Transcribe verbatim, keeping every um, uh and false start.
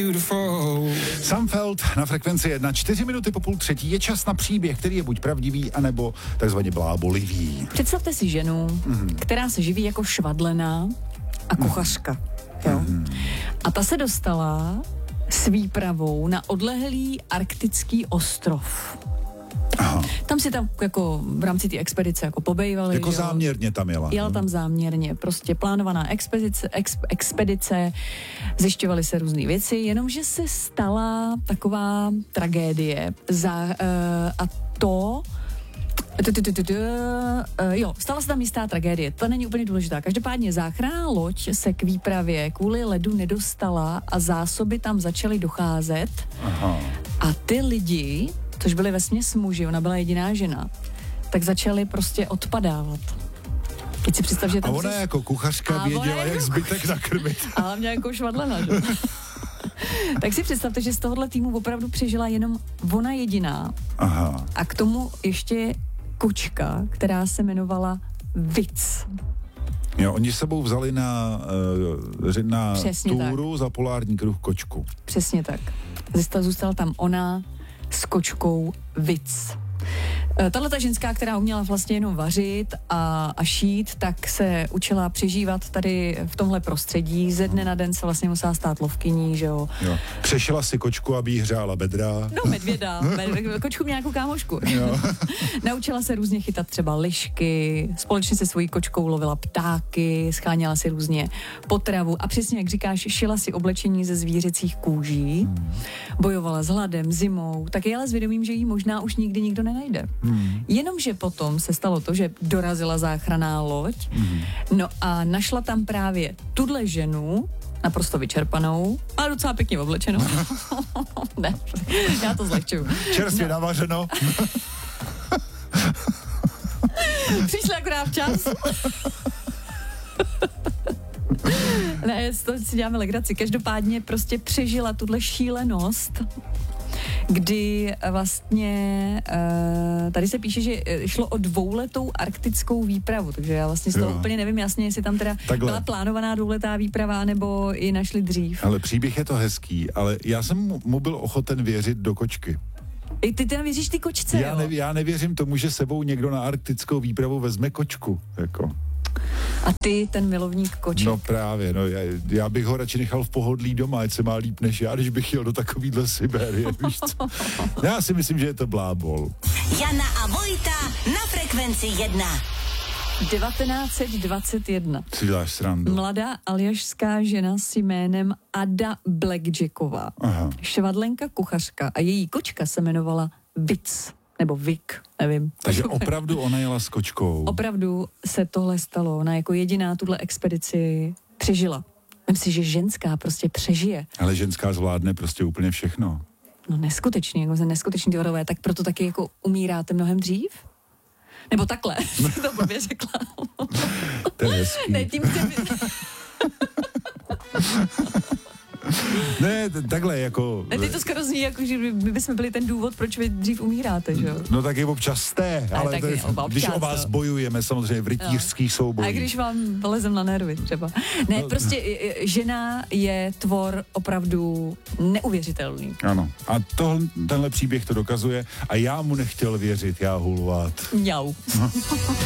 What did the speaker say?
Samfeld na frekvenci jedna, čtyři minuty po půl třetí. Je čas na příběh, který je buď pravdivý, anebo takzvaně blábolivý. Představte si ženu, mm-hmm. která se živí jako švadlená a kuchařka. Jo? Mm-hmm. A ta se dostala s výpravou na odlehlý arktický ostrov. Aha. Tam si tam jako v rámci té expedice jako pobejvali. Jako že záměrně tam jela. Jela tam záměrně, prostě plánovaná expedice, ex, expedice, zjišťovaly se různé věci, jenomže se stala taková tragédie za, uh, a to Jo, stala se tam jistá tragédie, to není úplně důležitá. Každopádně záchranná loď se k výpravě kvůli ledu nedostala a zásoby tam začaly docházet. Aha. A ty lidi, což byly vesměs muži, ona byla jediná žena, tak začaly prostě odpadávat. Teď si představ, že tam a ona jsi... jako kuchařka věděla, jak zbytek nakrmit. A hlavně jako švadlena, že? Tak si představte, že z tohohle týmu opravdu přežila jenom ona jediná. Aha. A k tomu ještě kočka, která se jmenovala Vic. Jo, oni sebou vzali na, uh, na túru tak. Za polární kruh kočku. Přesně tak. Zůstala tam ona s kočkou Vic. Tahle ta ženská, která uměla vlastně jenom vařit a, a šít, tak se učila přežívat tady v tomhle prostředí. Ze dne na den se vlastně musela stát lovkyní, že jo. jo. Přešila si kočku, aby jí hřála bedra. No, medvěda. Med, kočku měla nějakou kámošku. Naučila se různě chytat třeba lišky, společně se svojí kočkou lovila ptáky, scháněla si různě potravu a přesně, jak říkáš, šila si oblečení ze zvířecích kůží, hmm. bojovala s hladem, zimou, tak je ale zvědomím, že jí možná už nikdy nikdo nenajde. Hmm. Jenomže potom se stalo to, že dorazila záchranná loď, hmm. no a našla tam právě tuhle ženu, naprosto vyčerpanou, ale docela pěkně oblečenou. Ne, já to zlehčuju. Čerstvě no. navařeno. Přišla akorát včas. Ne, to si děláme legraci. Každopádně prostě přežila tuhle šílenost, kdy vlastně uh, tady se píše, že šlo o dvouletou arktickou výpravu, takže já vlastně z toho jo. úplně nevím jasně, jestli tam teda Takhle. byla plánovaná dvouletá výprava, nebo ji našli dřív. Ale příběh je to hezký, ale já jsem mu, mu byl ochoten věřit do kočky. I ty teda věříš ty kočce, já, ne, já nevěřím tomu, že sebou někdo na arktickou výpravu vezme kočku, jako. A ty, ten milovník koček. No právě, no já, já bych ho radši nechal v pohodlí doma, ať se má líp než já, když bych jel do takovýhle Siberie, víš co? Já si myslím, že je to blábol. Jana a Vojta na frekvenci jedna. devatenáct dvacet jedna. Si děláš srandu. Mladá aljašská žena s jménem Ada Blackjacková. Aha. Švadlenka kuchařka a její kočka se jmenovala Vic. Nebo Vik, nevím. Takže opravdu ona jela s kočkou. Opravdu se tohle stalo. Ona jako jediná tuhle expedici přežila. Myslím si, že ženská prostě přežije. Ale ženská zvládne prostě úplně všechno. No neskutečný, jako neskutečný tvorové, tak proto taky jako umíráte mnohem dřív? Nebo takhle, to blbě řekla. To je hezký. Ne, tím chci... Ne, t- takhle jako... Ne, teď to skoro zní jako, že my bychom byli ten důvod, proč vy dřív umíráte, že jo? No tak je občas jste, ale, ale to je, občas, když o vás bojujeme samozřejmě v rytířských soubojích. A když vám lezem na nervy třeba. Ne, no, prostě žena je tvor opravdu neuvěřitelný. Ano. A to, tenhle příběh to dokazuje a já mu nechtěl věřit, já hulvát. Mňau.